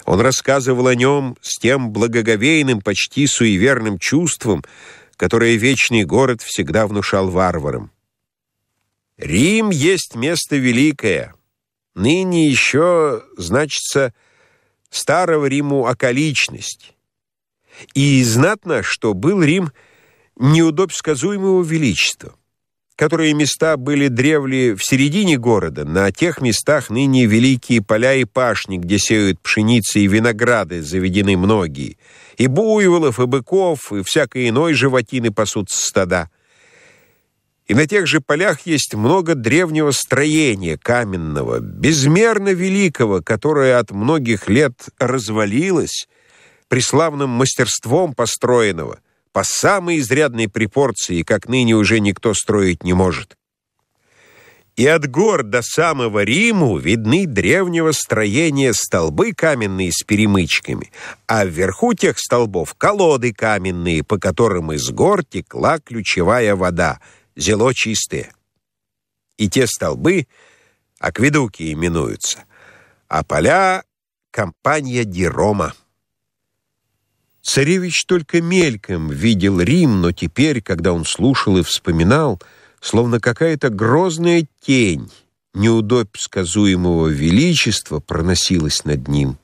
Он рассказывал о нем с тем благоговейным, почти суеверным чувством, которое вечный город всегда внушал варварам. Рим есть место великое. Ныне еще, значится, старого Риму околичность. И знатно, что был Рим неудобсказуемого величества, которые места были древле в середине города, на тех местах ныне великие поля и пашни, где сеют пшеницы и винограды, заведены многие, и буйволов, и быков, и всякой иной животины пасутся стада. И на тех же полях есть много древнего строения каменного, безмерно великого, которое от многих лет развалилось, преславным мастерством построенного, по самой изрядной пропорции, как ныне уже никто строить не может. И от гор до самого Риму видны древнего строения столбы каменные с перемычками, а вверху тех столбов колоды каменные, по которым из гор текла ключевая вода, зело чистые. И те столбы акведуки именуются, а поля — компания ди Рома. Царевич только мельком видел Рим, но теперь, когда он слушал и вспоминал, словно какая-то грозная тень неудобсказуемого величества проносилась над ним.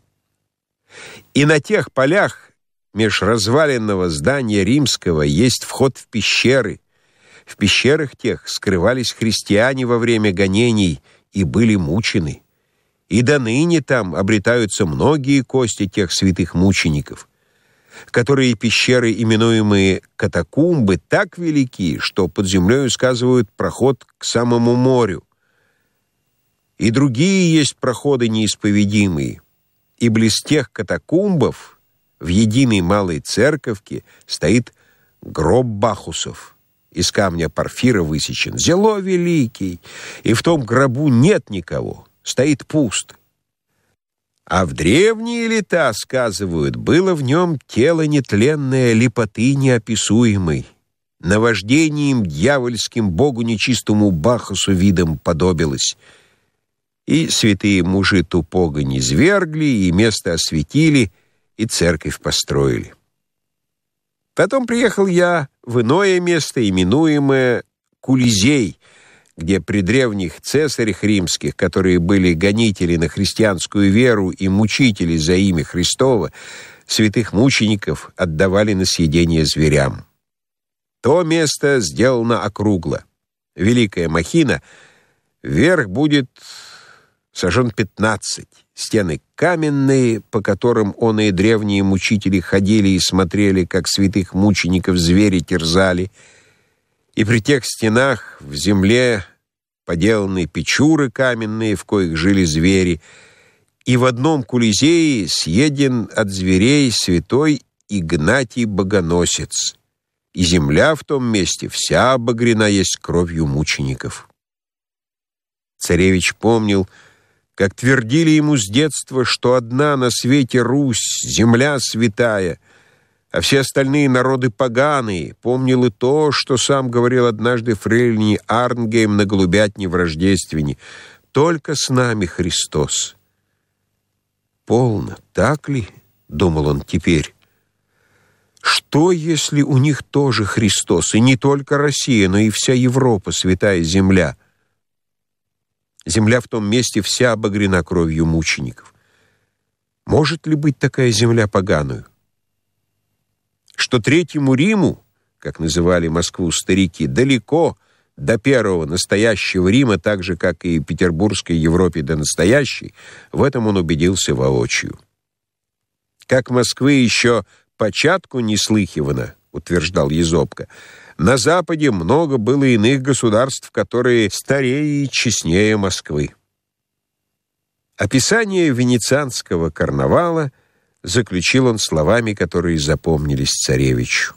И на тех полях меж разваленного здания римского есть вход в пещеры. В пещерах тех скрывались христиане во время гонений и были мучены. И до ныне там обретаются многие кости тех святых мучеников, которые пещеры, именуемые катакумбы, так велики, что под землей сказывают проход к самому морю. И другие есть проходы неисповедимые, и близ тех катакумбов в единой малой церковке стоит гроб Бахусов, из камня порфира высечен, зело великий, и в том гробу нет никого, стоит пуст. А в древние лета, сказывают, было в нем тело нетленное, лепоты неописуемой, наваждением дьявольским богу нечистому Бахусу видом подобилось. И святые мужи тупого низвергли, и место осветили, и церковь построили. Потом приехал я в иное место, именуемое Кулизей, где при древних цесарях римских, которые были гонители на христианскую веру и мучители за имя Христово, святых мучеников отдавали на съедение зверям. То место сделано округло. Великая махина, вверх будет сажен 15, стены каменные, по которым оные древние мучители ходили и смотрели, как святых мучеников звери терзали, и при тех стенах в земле поделаны печуры каменные, в коих жили звери, и в одном Кулизее съеден от зверей святой Игнатий Богоносец, и земля в том месте вся обогрена есть кровью мучеников. Царевич помнил, как твердили ему с детства, что одна на свете Русь, земля святая, а все остальные народы поганые. Помнил и то, что сам говорил однажды фрейлине Арнгейм на голубятне в Рождествене: «Только с нами Христос». «Полно, так ли?» — думал он теперь. «Что, если у них тоже Христос, и не только Россия, но и вся Европа, святая земля? Земля в том месте вся обогрена кровью мучеников. Может ли быть такая земля поганую? Что Третьему Риму, как называли Москву старики, далеко до первого настоящего Рима, так же, как и Петербургской Европе до настоящей, в этом он убедился воочию. Как Москвы еще початку не слыхивано, утверждал Езопка, на Западе много было иных государств, которые старее и честнее Москвы. Описание венецианского карнавала заключил он словами, которые запомнились царевичу.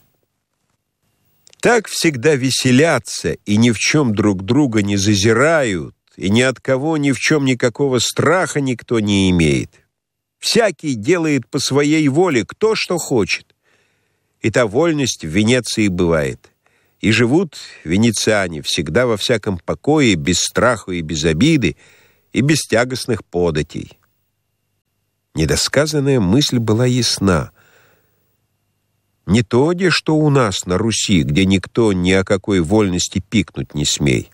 Так всегда веселятся и ни в чем друг друга не зазирают, и ни от кого ни в чем никакого страха никто не имеет. Всякий делает по своей воле кто что хочет. И та вольность в Венеции бывает. И живут венециане всегда во всяком покое, без страха и без обиды, и без тягостных податей. Недосказанная мысль была ясна. Не то, где что у нас на Руси, где никто ни о какой вольности пикнуть не смей.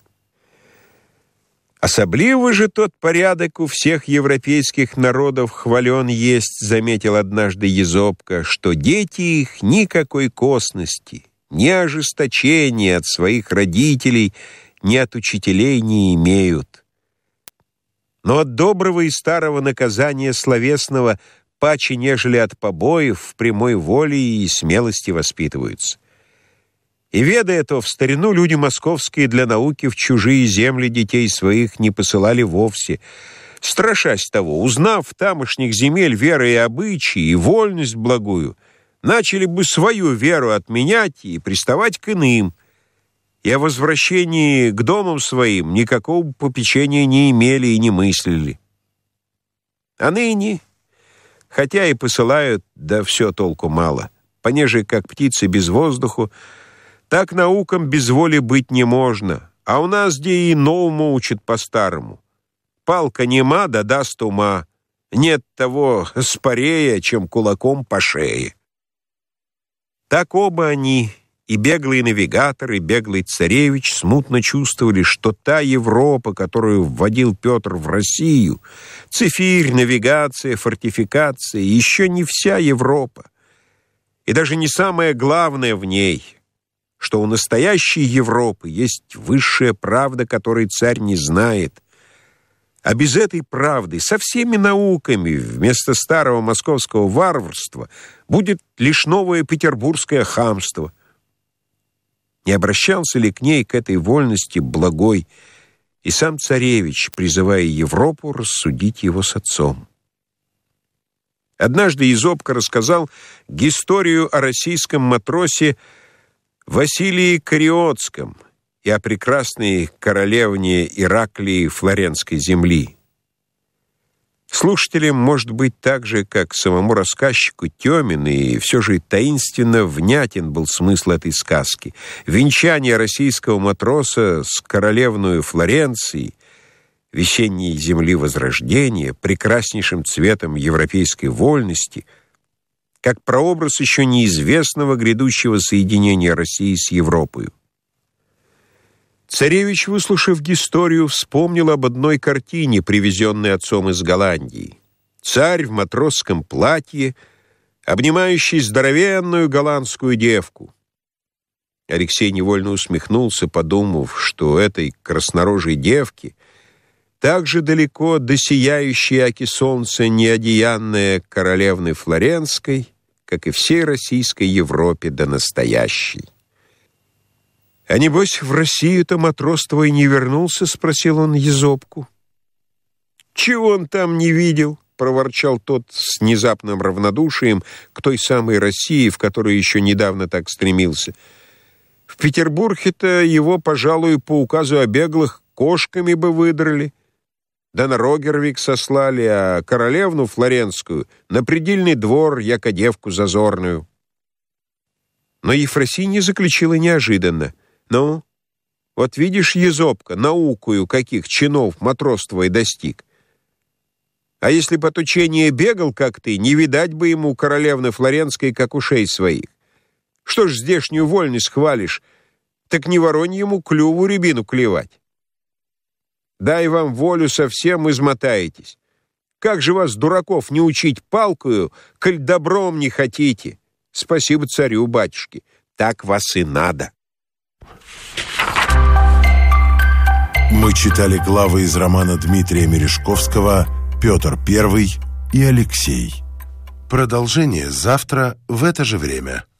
Особливо же тот порядок у всех европейских народов хвален есть, заметил однажды Езопка, что дети их никакой косности, ни ожесточения от своих родителей, ни от учителей не имеют. Но от доброго и старого наказания словесного паче, нежели от побоев, в прямой воле и смелости воспитываются. И, ведая то, в старину люди московские для науки в чужие земли детей своих не посылали вовсе, страшась того, узнав в тамошних земель веры и обычаи, и вольность благую, начали бы свою веру отменять и приставать к иным, и о возвращении к домам своим никакого попечения не имели и не мыслили. А ныне, хотя и посылают, да все толку мало, понеже как птицы без воздуху, так наукам без воли быть не можно, а у нас где и новому учат по-старому. Палка нема, да даст ума, нет того спорея, чем кулаком по шее. Так оба они, и беглый навигатор, и беглый царевич, смутно чувствовали, что та Европа, которую вводил Петр в Россию, цифирь, навигация, фортификация, еще не вся Европа, и даже не самое главное в ней — что у настоящей Европы есть высшая правда, которой царь не знает. А без этой правды со всеми науками вместо старого московского варварства будет лишь новое петербургское хамство. Не обращался ли к ней, к этой вольности, благой, и сам царевич, призывая Европу рассудить его с отцом? Однажды Езопка рассказал историю о российском матросе Василии Кариотском и о прекрасной королевне Ираклии Флоренской земли. Слушателям, может быть, так же, как самому рассказчику, тёмен и все же таинственно внятен был смысл этой сказки. Венчание российского матроса с королевною Флоренцией, весенней земли Возрождения, прекраснейшим цветом европейской вольности, как прообраз еще неизвестного грядущего соединения России с Европой. Царевич, выслушав историю, вспомнил об одной картине, привезенной отцом из Голландии. Царь в матросском платье, обнимающий здоровенную голландскую девку. Алексей невольно усмехнулся, подумав, что этой краснорожей девке так же далеко до сияющей аки солнца неодеянная королевны Флоренской, как и всей российской Европе до настоящей. «А небось, в Россию-то матрос твой не вернулся?» — спросил он Езопку. «Чего он там не видел?» — проворчал тот с внезапным равнодушием к той самой России, в которой еще недавно так стремился. «В Петербурге-то его, пожалуй, по указу о беглых кошками бы выдрали. Да на Рогервик сослали, а королевну Флоренскую на предельный двор, яко девку зазорную». Но Ефросинья заключила неожиданно. «Ну, вот видишь, Езопка, наукою каких чинов матрос твой достиг. А если б от учения бегал, как ты, не видать бы ему королевны Флоренской, как ушей своих. Что ж здешнюю вольность хвалишь, так не воронь ему клюву рябину клевать. Дай вам волю, совсем измотаетесь. Как же вас, дураков, не учить палкою, коль добром не хотите? Спасибо царю, батюшке, так вас и надо». Мы читали главы из романа Дмитрия Мережковского «Петр I и Алексей». Продолжение завтра в это же время.